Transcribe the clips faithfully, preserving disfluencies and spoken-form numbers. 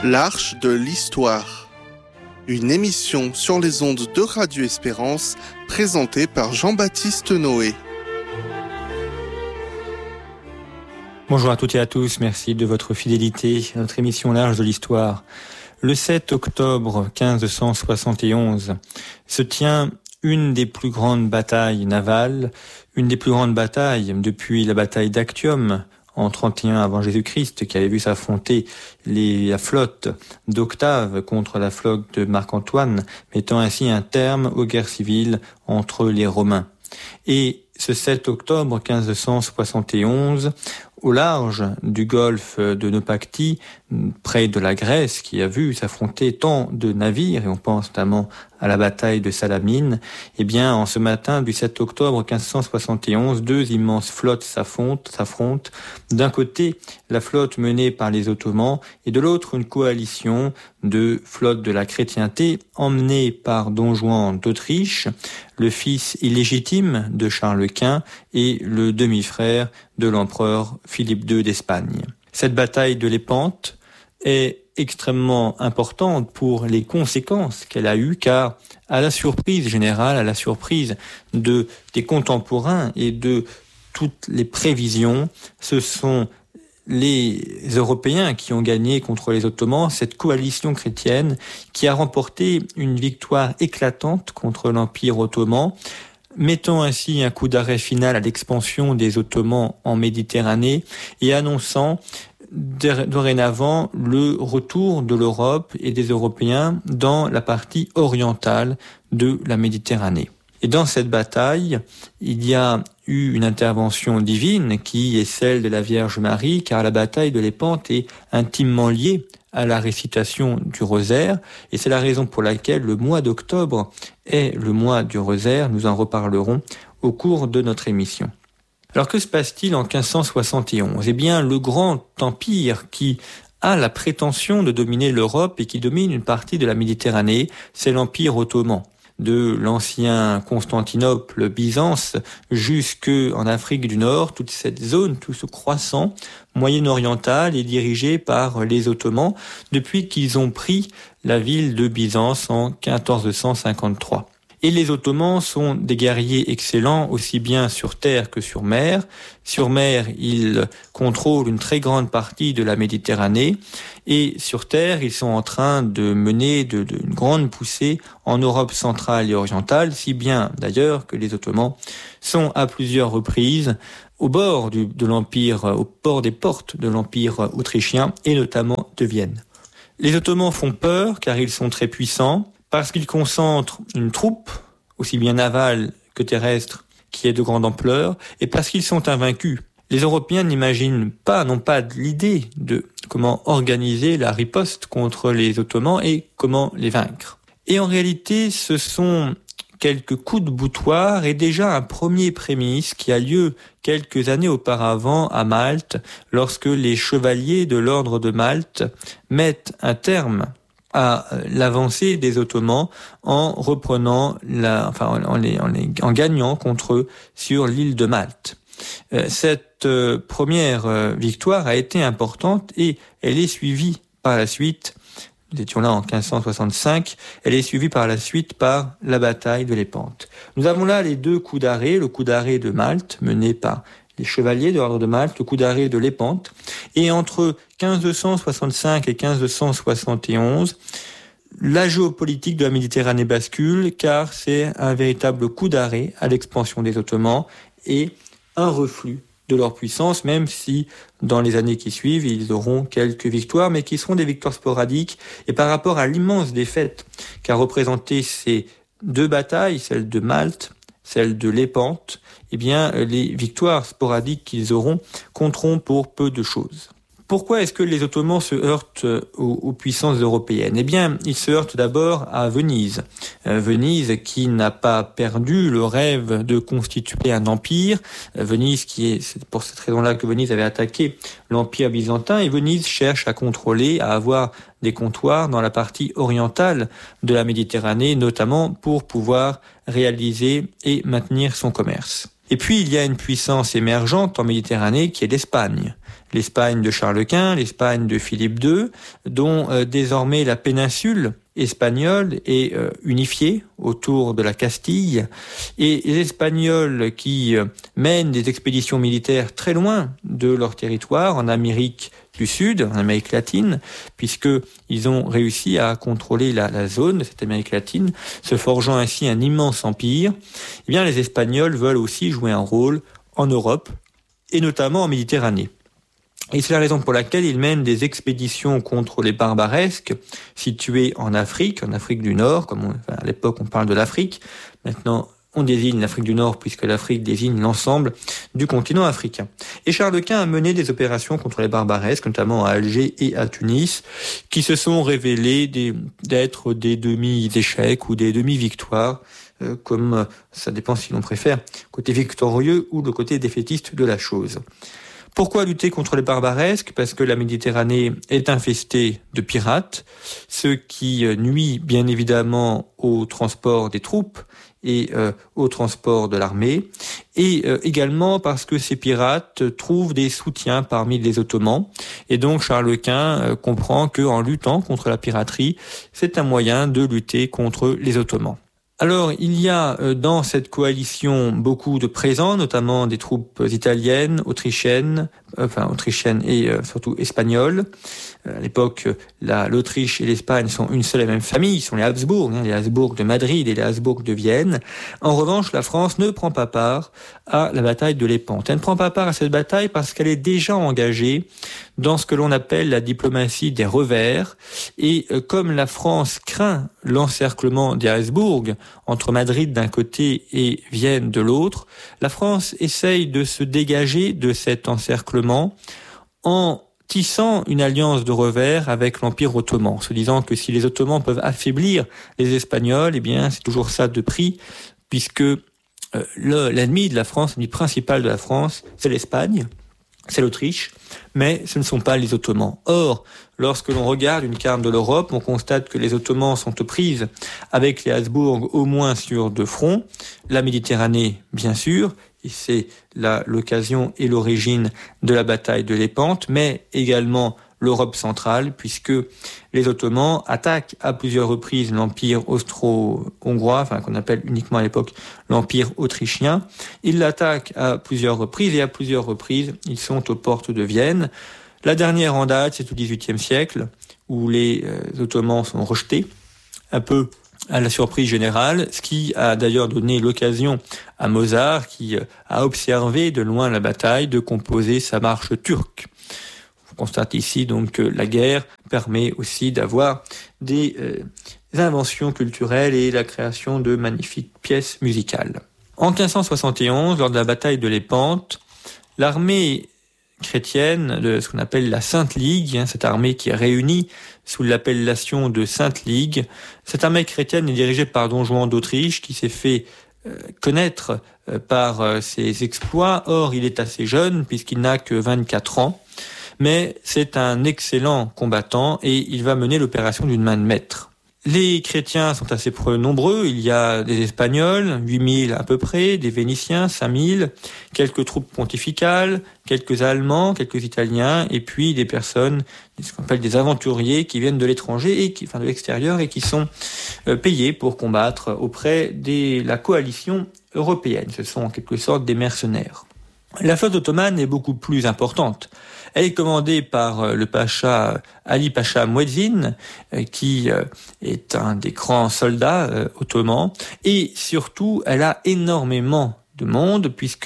L'Arche de l'Histoire. Une émission sur les ondes de Radio Espérance, présentée par Jean-Baptiste Noé. Bonjour à toutes et à tous, merci de votre fidélité à notre émission L'Arche de l'Histoire. Le sept octobre quinze cent soixante et onze se tient une des plus grandes batailles navales, une des plus grandes batailles depuis la bataille d'Actium en trente et un avant Jésus-Christ, qui avait vu s'affronter les, la flotte d'Octave contre la flotte de Marc-Antoine, mettant ainsi un terme aux guerres civiles entre les Romains. Et ce sept octobre quinze cent soixante et onze, au large du golfe de Naupactie, près de la Grèce, qui a vu s'affronter tant de navires, et on pense notamment à la bataille de Salamine, eh bien, en ce matin du sept octobre quinze cent soixante et onze, deux immenses flottes s'affrontent, s'affrontent. D'un côté, la flotte menée par les Ottomans, et de l'autre, une coalition de flottes de la chrétienté, emmenée par Don Juan d'Autriche, le fils illégitime de Charles Quint et le demi-frère de l'empereur Philippe deux d'Espagne. Cette bataille de Lépante est extrêmement importante pour les conséquences qu'elle a eues, car à la surprise générale, à la surprise de des contemporains et de toutes les prévisions, ce sont les Européens qui ont gagné contre les Ottomans, cette coalition chrétienne qui a remporté une victoire éclatante contre l'Empire ottoman, mettant ainsi un coup d'arrêt final à l'expansion des Ottomans en Méditerranée et annonçant dorénavant le retour de l'Europe et des Européens dans la partie orientale de la Méditerranée. Et dans cette bataille, il y a eu une intervention divine qui est celle de la Vierge Marie, car la bataille de Lépante est intimement liée à la récitation du rosaire, et c'est la raison pour laquelle le mois d'octobre est le mois du rosaire. Nous en reparlerons au cours de notre émission. Alors que se passe-t-il en quinze cent soixante et onze ? Eh bien, le grand empire qui a la prétention de dominer l'Europe et qui domine une partie de la Méditerranée, c'est l'Empire ottoman. De l'ancien Constantinople, Byzance, jusque en Afrique du Nord, toute cette zone, tout ce croissant moyen-oriental est dirigé par les Ottomans depuis qu'ils ont pris la ville de Byzance en quatorze cent cinquante-trois. Et les Ottomans sont des guerriers excellents, aussi bien sur terre que sur mer. Sur mer, ils contrôlent une très grande partie de la Méditerranée. Et sur terre, ils sont en train de mener de, de, une grande poussée en Europe centrale et orientale, si bien d'ailleurs que les Ottomans sont à plusieurs reprises au bord du, de l'Empire, au bord des portes de l'Empire autrichien et notamment de Vienne. Les Ottomans font peur car ils sont très puissants, parce qu'ils concentrent une troupe, aussi bien navale que terrestre, qui est de grande ampleur, et parce qu'ils sont invaincus. Les Européens n'imaginent pas, n'ont pas l'idée de comment organiser la riposte contre les Ottomans et comment les vaincre. Et en réalité, ce sont quelques coups de boutoir et déjà un premier prémisse qui a lieu quelques années auparavant à Malte, lorsque les chevaliers de l'ordre de Malte mettent un terme à l'avancée des Ottomans en reprenant la, enfin, en, les, en, les, en gagnant contre eux sur l'île de Malte. Euh, cette euh, première euh, victoire a été importante et elle est suivie par la suite, nous étions là en quinze cent soixante-cinq, elle est suivie par la suite par la bataille de Lépante. Nous avons là les deux coups d'arrêt, le coup d'arrêt de Malte mené par les chevaliers de l'ordre de Malte, le coup d'arrêt de Lépante. Et entre quinze cent soixante-cinq et quinze cent soixante et onze, la géopolitique de la Méditerranée bascule, car c'est un véritable coup d'arrêt à l'expansion des Ottomans et un reflux de leur puissance, même si dans les années qui suivent, ils auront quelques victoires, mais qui seront des victoires sporadiques. Et par rapport à l'immense défaite qu'a représenté ces deux batailles, celle de Malte, celle de Lépante, eh bien, les victoires sporadiques qu'ils auront compteront pour peu de choses. Pourquoi est-ce que les Ottomans se heurtent aux, aux puissances européennes ? Eh bien, ils se heurtent d'abord à Venise. Euh, Venise qui n'a pas perdu le rêve de constituer un empire. Euh, Venise qui est, c'est pour cette raison-là que Venise avait attaqué l'empire byzantin, et Venise cherche à contrôler, à avoir des comptoirs dans la partie orientale de la Méditerranée, notamment pour pouvoir réaliser et maintenir son commerce. Et puis, il y a une puissance émergente en Méditerranée qui est l'Espagne. L'Espagne de Charles Quint, l'Espagne de Philippe deux, dont euh, désormais la péninsule espagnole est euh, unifiée autour de la Castille. Et les Espagnols qui euh, mènent des expéditions militaires très loin de leur territoire, en Amérique du Sud, en Amérique latine, puisqu'ils ont réussi à contrôler la, la zone de cette Amérique latine, se forgeant ainsi un immense empire, eh bien les Espagnols veulent aussi jouer un rôle en Europe, et notamment en Méditerranée. Et c'est la raison pour laquelle ils mènent des expéditions contre les barbaresques situés en Afrique, en Afrique du Nord, comme on, enfin, à l'époque on parle de l'Afrique, maintenant on désigne l'Afrique du Nord puisque l'Afrique désigne l'ensemble du continent africain. Et Charles Quint a mené des opérations contre les barbaresques, notamment à Alger et à Tunis, qui se sont révélées des, d'être des demi-échecs ou des demi-victoires, euh, comme euh, ça dépend si l'on préfère, côté victorieux ou le côté défaitiste de la chose. Pourquoi lutter contre les barbaresques ? Parce que la Méditerranée est infestée de pirates, ce qui nuit bien évidemment au transport des troupes et euh, au transport de l'armée, et euh, également parce que ces pirates trouvent des soutiens parmi les Ottomans, et donc Charles Quint euh, comprend qu'en luttant contre la piraterie, c'est un moyen de lutter contre les Ottomans. Alors, il y a dans cette coalition beaucoup de présents, notamment des troupes italiennes, autrichiennes, enfin autrichiennes et euh, surtout espagnoles. À l'époque, la, l'Autriche et l'Espagne sont une seule et même famille, ils sont les Habsbourg, hein, les Habsbourg de Madrid et les Habsbourg de Vienne. En revanche, la France ne prend pas part à la bataille de Lépante. Elle ne prend pas part à cette bataille parce qu'elle est déjà engagée dans ce que l'on appelle la diplomatie des revers. Et euh, comme la France craint l'encerclement des Habsbourg, entre Madrid d'un côté et Vienne de l'autre, la France essaye de se dégager de cet encerclement en tissant une alliance de revers avec l'Empire ottoman, se disant que si les Ottomans peuvent affaiblir les Espagnols, eh bien c'est toujours ça de prix, puisque euh, le, l'ennemi de la France, l'ennemi principal de la France, c'est l'Espagne, c'est l'Autriche, mais ce ne sont pas les Ottomans. Or, lorsque l'on regarde une carte de l'Europe, on constate que les Ottomans sont aux prises avec les Habsbourg au moins sur deux fronts, la Méditerranée bien sûr, et c'est là l'occasion et l'origine de la bataille de Lépante, mais également l'Europe centrale, puisque les Ottomans attaquent à plusieurs reprises l'Empire austro-hongrois, enfin qu'on appelle uniquement à l'époque l'Empire autrichien. Ils l'attaquent à plusieurs reprises, et à plusieurs reprises, ils sont aux portes de Vienne. La dernière en date, c'est au dix-huitième siècle, où les euh, Ottomans sont rejetés, un peu à la surprise générale, ce qui a d'ailleurs donné l'occasion à Mozart, qui a observé de loin la bataille, de composer sa marche turque. On constate ici donc que la guerre permet aussi d'avoir des euh, inventions culturelles et la création de magnifiques pièces musicales. En quinze cent soixante et onze, lors de la bataille de Lépante, l'armée chrétienne de ce qu'on appelle la Sainte Ligue, hein, cette armée qui est réunie sous l'appellation de Sainte Ligue. Cette armée chrétienne est dirigée par Don Juan d'Autriche, qui s'est fait euh, connaître euh, par euh, ses exploits. Or, il est assez jeune, puisqu'il n'a que vingt-quatre ans, mais c'est un excellent combattant et il va mener l'opération d'une main de maître. Les chrétiens sont assez nombreux, il y a des Espagnols, huit mille à peu près, des Vénitiens, cinq mille, quelques troupes pontificales, quelques Allemands, quelques Italiens, et puis des personnes, ce qu'on appelle des aventuriers qui viennent de l'étranger, et qui, enfin de l'extérieur, et qui sont euh, payés pour combattre auprès de la coalition européenne. Ce sont en quelque sorte des mercenaires. La flotte ottomane est beaucoup plus importante. Elle est commandée par le pacha Ali Pacha Muezzin, qui est un des grands soldats ottomans, et surtout, elle a énormément de monde, puisque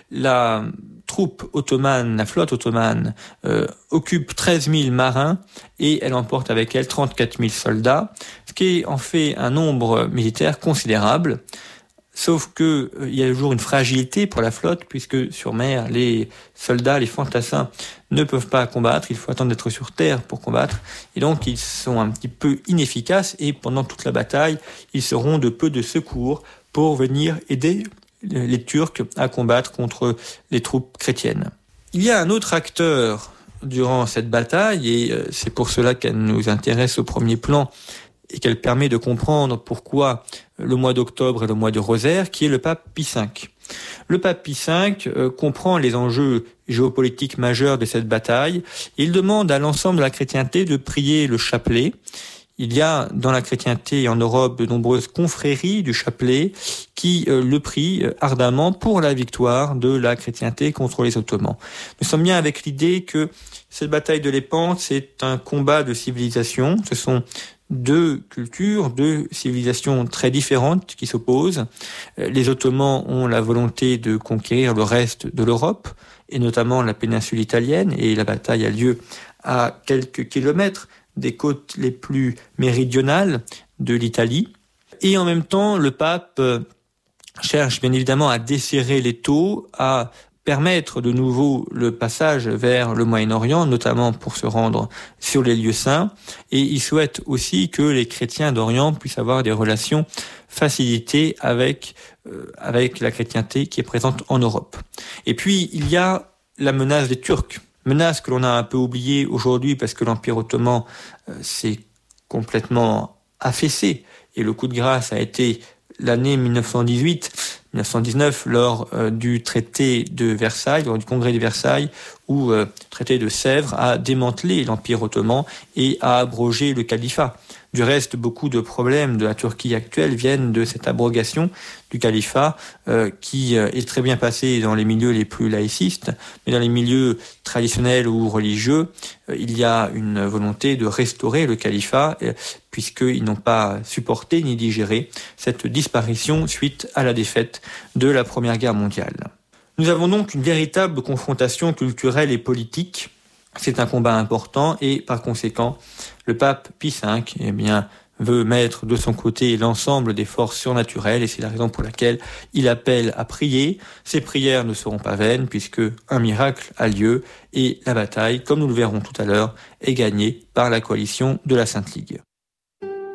la troupe ottomane, la flotte ottomane, euh, occupe treize mille marins, et elle emporte avec elle trente-quatre mille soldats, ce qui en fait un nombre militaire considérable. Sauf que il y a toujours une fragilité pour la flotte, puisque sur mer, les soldats, les fantassins ne peuvent pas combattre, il faut attendre d'être sur terre pour combattre, et donc ils sont un petit peu inefficaces, et pendant toute la bataille, ils seront de peu de secours pour venir aider les Turcs à combattre contre les troupes chrétiennes. Il y a un autre acteur durant cette bataille, et c'est pour cela qu'elle nous intéresse au premier plan, et qu'elle permet de comprendre pourquoi le mois d'octobre est le mois du rosaire, qui est le pape Pie cinq. Le pape Pie cinq euh, comprend les enjeux géopolitiques majeurs de cette bataille. Il demande à l'ensemble de la chrétienté de prier le chapelet. Il y a dans la chrétienté en Europe de nombreuses confréries du chapelet qui euh, le prient euh, ardemment pour la victoire de la chrétienté contre les Ottomans. Nous sommes bien avec l'idée que cette bataille de Lépante, c'est un combat de civilisation. Ce sont deux cultures, deux civilisations très différentes qui s'opposent. Euh, les Ottomans ont la volonté de conquérir le reste de l'Europe, et notamment la péninsule italienne, et la bataille a lieu à quelques kilomètres des côtes les plus méridionales de l'Italie. Et en même temps, le pape cherche bien évidemment à desserrer les taux, à permettre de nouveau le passage vers le Moyen-Orient, notamment pour se rendre sur les lieux saints. Et il souhaite aussi que les chrétiens d'Orient puissent avoir des relations facilitées avec, euh, avec la chrétienté qui est présente en Europe. Et puis, il y a la menace des Turcs. Menace que l'on a un peu oubliée aujourd'hui parce que l'Empire ottoman euh, s'est complètement affaissé. Et le coup de grâce a été l'année mille neuf cent dix-huit mille neuf cent dix-neuf, lors euh, du traité de Versailles, lors du congrès de Versailles, où euh, le traité de Sèvres a démantelé l'Empire ottoman et a abrogé le califat. Du reste, beaucoup de problèmes de la Turquie actuelle viennent de cette abrogation du califat euh, qui euh, est très bien passé dans les milieux les plus laïcistes, mais dans les milieux traditionnels ou religieux, euh, il y a une volonté de restaurer le califat euh, puisqu'ils n'ont pas supporté ni digéré cette disparition suite à la défaite de la Première Guerre mondiale. Nous avons donc une véritable confrontation culturelle et politique. C'est un combat important et par conséquent, le pape Pie cinq eh bien, veut mettre de son côté l'ensemble des forces surnaturelles et c'est la raison pour laquelle il appelle à prier. Ces prières ne seront pas vaines puisque un miracle a lieu et la bataille, comme nous le verrons tout à l'heure, est gagnée par la coalition de la Sainte Ligue.